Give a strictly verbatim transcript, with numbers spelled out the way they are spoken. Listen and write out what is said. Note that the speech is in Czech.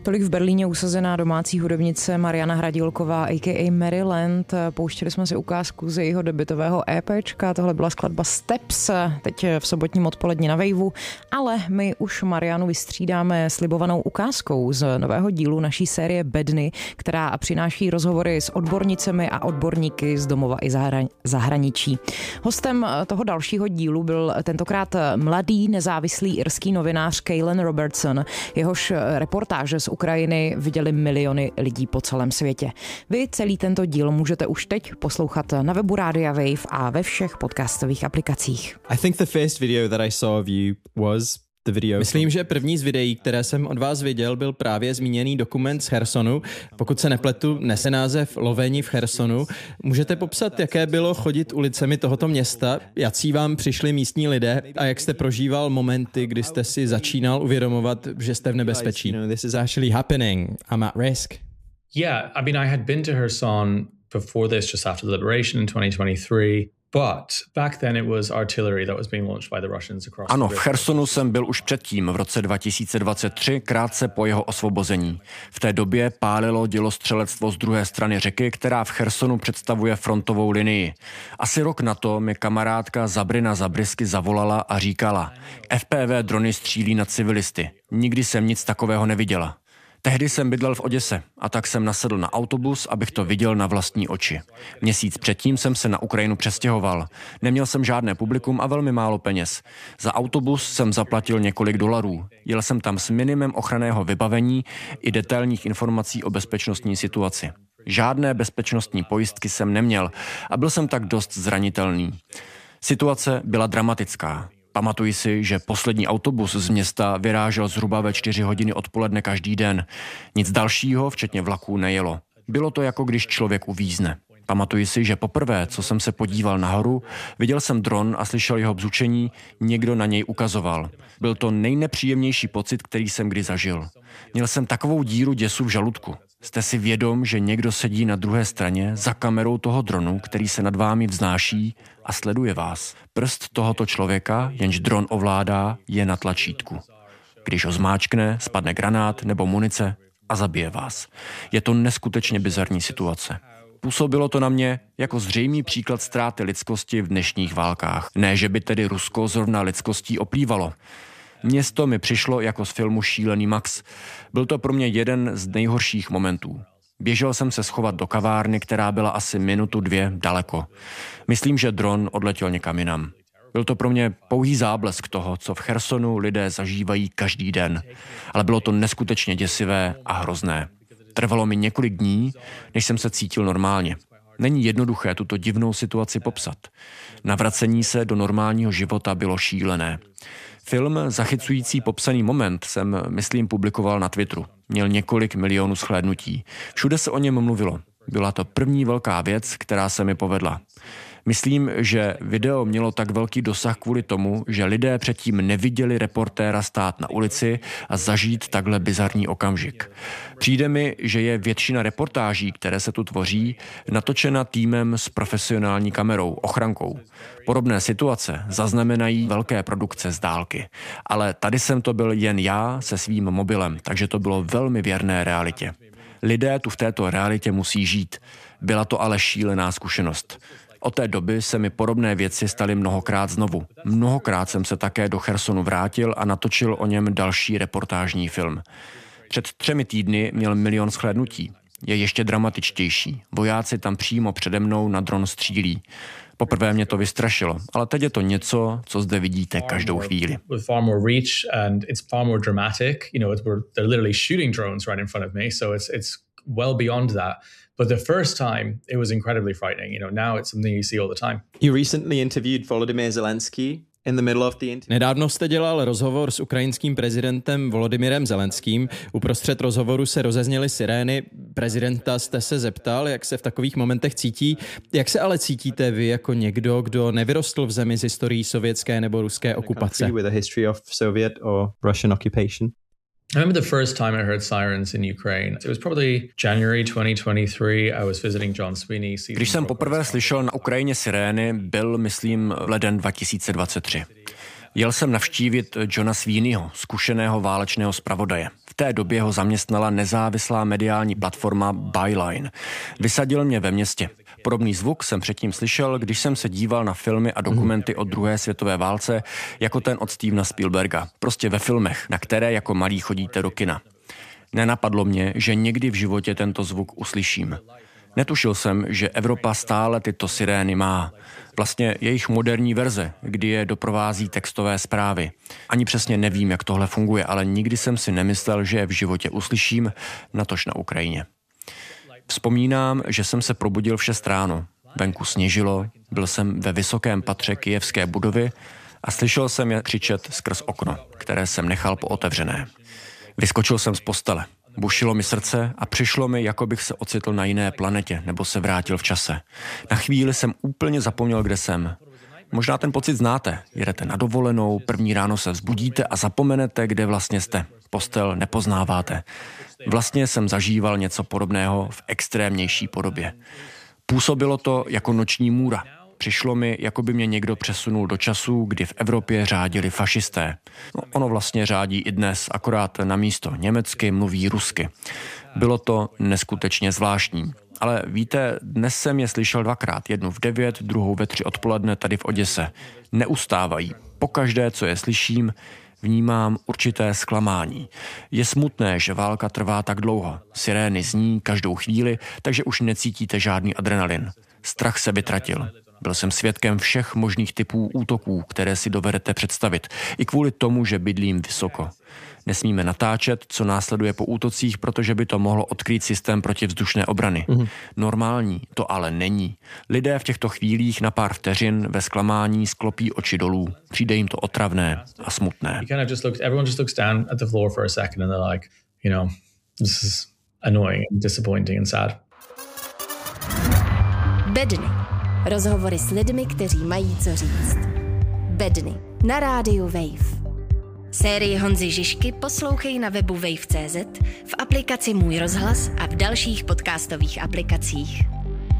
Tolik v Berlíně usazená domácí hudebnice Mariana Hradílková, a ká a Maryland. Pouštěli jsme si ukázku z jejího debutového EPčka, tohle byla skladba Steps, teď v sobotním odpoledni na Waveu, ale my už Marianu vystřídáme slibovanou ukázkou z nového dílu naší série Bedny, která přináší rozhovory s odbornicemi a odborníky z domova i zahraničí. Hostem toho dalšího dílu byl tentokrát mladý nezávislý irský novinář Caolan Robertson. Jehož reportáže z Ukrajiny viděli miliony lidí po celém světě. Vy celý tento díl můžete už teď poslouchat na webu Rádia Wave a ve všech podcastových aplikacích. I think the first video that I saw of you was the video. Myslím, že první z videí, které jsem od vás viděl, byl právě zmíněný dokument z Chersonu. Pokud se nepletu, nese název Loveni v Chersonu. Můžete popsat, jaké bylo chodit ulicemi tohoto města? Jací vám přišli místní lidé a jak jste prožíval momenty, kdy jste si začínal uvědomovat, že jste v nebezpečí? You know, this is actually happening. I'm at risk. Yeah, I mean, I had been to Kherson before this, just after the liberation in twenty twenty-three. But back then it was artillery that was being launched by the Russians across. Ano, v Chersonu jsem byl už předtím, v roce dva tisíce dvacet tři, krátce po jeho osvobození. V té době pálilo dělostřelectvo z druhé strany řeky, která v Chersonu představuje frontovou linii. Asi rok na to mi kamarádka Zabrina Zabrisky zavolala a říkala: F P V drony střílí na civilisty. Nikdy jsem nic takového neviděla. Tehdy jsem bydlel v Oděse a tak jsem nasedl na autobus, abych to viděl na vlastní oči. Měsíc předtím jsem se na Ukrajinu přestěhoval. Neměl jsem žádné publikum a velmi málo peněz. Za autobus jsem zaplatil několik dolarů. Jel jsem tam s minimem ochranného vybavení i detailních informací o bezpečnostní situaci. Žádné bezpečnostní pojistky jsem neměl a byl jsem tak dost zranitelný. Situace byla dramatická. Pamatuji si, že poslední autobus z města vyrážel zhruba ve čtyři hodiny odpoledne každý den. Nic dalšího, včetně vlaků, nejelo. Bylo to jako když člověk uvízne. Pamatuji si, že poprvé, co jsem se podíval nahoru, viděl jsem dron a slyšel jeho bzučení, někdo na něj ukazoval. Byl to nejnepříjemnější pocit, který jsem kdy zažil. Měl jsem takovou díru děsu v žaludku. Jste si vědom, že někdo sedí na druhé straně za kamerou toho dronu, který se nad vámi vznáší a sleduje vás. Prst tohoto člověka, jenž dron ovládá, je na tlačítku. Když ho zmáčkne, spadne granát nebo munice a zabije vás. Je to neskutečně bizarní situace. Působilo to na mě jako zřejmý příklad ztráty lidskosti v dnešních válkách. Ne, že by tedy Rusko zrovna lidskostí oplývalo. Město mi přišlo jako z filmu Šílený Max. Byl to pro mě jeden z nejhorších momentů. Běžel jsem se schovat do kavárny, která byla asi minutu dvě daleko. Myslím, že dron odletěl někam jinam. Byl to pro mě pouhý záblesk toho, co v Chersonu lidé zažívají každý den. Ale bylo to neskutečně děsivé a hrozné. Trvalo mi několik dní, než jsem se cítil normálně. Není jednoduché tuto divnou situaci popsat. Navracení se do normálního života bylo šílené. Film zachycující popsaný moment jsem, myslím, publikoval na Twitteru. Měl několik milionů shlédnutí. Všude se o něm mluvilo. Byla to první velká věc, která se mi povedla. Myslím, že video mělo tak velký dosah kvůli tomu, že lidé předtím neviděli reportéra stát na ulici a zažít takhle bizarní okamžik. Přijde mi, že je většina reportáží, které se tu tvoří, natočena týmem s profesionální kamerou, ochrankou. Podobné situace zaznamenají velké produkce z dálky. Ale tady jsem to byl jen já se svým mobilem, takže to bylo velmi věrné realitě. Lidé tu v této realitě musí žít. Byla to ale šílená zkušenost. Od té doby se mi podobné věci staly mnohokrát znovu. Mnohokrát jsem se také do Chersonu vrátil a natočil o něm další reportážní film. Před třemi týdny měl milion shlédnutí. Je ještě dramatičtější. Vojáci tam přímo přede mnou na dron střílí. Poprvé mě to vystrašilo, ale teď je to něco, co zde vidíte každou chvíli. Well beyond that. But the first time, it was incredibly frightening. You know, now it's something you see all the time. You recently interviewed Volodymyr Zelensky in the middle of the interview. Nedávno jste dělal rozhovor s ukrajinským prezidentem Volodymyrem Zelenským. Uprostřed rozhovoru se rozezněly sirény. Prezidenta jste se zeptal, jak se v takových momentech cítí. Jak se ale cítíte vy jako někdo, kdo nevyrostl v zemi s historií sovětské nebo ruské okupace? With a history of Soviet or Russian occupation. I remember the first time I heard sirens in Ukraine. It was probably January twenty twenty-three. I was visiting John Sweeney. Když jsem poprvé slyšel na Ukrajině sirény, byl, myslím, leden dva tisíce dvacet tři. Jel jsem navštívit Johna Sweeneyho, zkušeného válečného zpravodaje. V té době ho zaměstnala nezávislá mediální platforma Byline. Vysadil mě ve městě. Podobný zvuk jsem předtím slyšel, když jsem se díval na filmy a dokumenty o druhé světové válce, jako ten od Stevena Spielberga. Prostě ve filmech, na které jako malí chodíte do kina. Nenapadlo mě, že někdy v životě tento zvuk uslyším. Netušil jsem, že Evropa stále tyto sirény má. Vlastně jejich moderní verze, kdy je doprovází textové zprávy. Ani přesně nevím, jak tohle funguje, ale nikdy jsem si nemyslel, že je v životě uslyším, natož na Ukrajině. Vzpomínám, že jsem se probudil v šest ráno. Venku sněžilo, byl jsem ve vysokém patře kyjevské budovy a slyšel jsem je křičet skrz okno, které jsem nechal pootevřené. Vyskočil jsem z postele. Bušilo mi srdce a přišlo mi, jako bych se ocitl na jiné planetě nebo se vrátil v čase. Na chvíli jsem úplně zapomněl, kde jsem. Možná ten pocit znáte. Jedete na dovolenou, první ráno se vzbudíte a zapomenete, kde vlastně jste. Postel nepoznáváte. Vlastně jsem zažíval něco podobného v extrémnější podobě. Působilo to jako noční můra. Přišlo mi, jako by mě někdo přesunul do času, kdy v Evropě řádili fašisté. No, ono vlastně řádí i dnes, akorát na místo německy mluví rusky. Bylo to neskutečně zvláštní. Ale víte, dnes jsem je slyšel dvakrát, jednu v devět, druhou ve tři odpoledne tady v Oděse. Neustávají. Pokaždé, co je slyším, vnímám určité zklamání. Je smutné, že válka trvá tak dlouho. Sirény zní každou chvíli, takže už necítíte žádný adrenalin. Strach se vytratil. Byl jsem svědkem všech možných typů útoků, které si dovedete představit. I kvůli tomu, že bydlím vysoko. Nesmíme natáčet, co následuje po útocích, protože by to mohlo odkrýt systém protivzdušné obrany. Mm-hmm. Normální to ale není. Lidé v těchto chvílích na pár vteřin ve zklamání sklopí oči dolů. Přijde jim to otravné a smutné. Bedny. Rozhovory s lidmi, kteří mají co říct. Bedny na rádiu Wave. Sérii Honzy Žižky poslouchej na webu wave tečka cé zet, v aplikaci Můj rozhlas a v dalších podcastových aplikacích.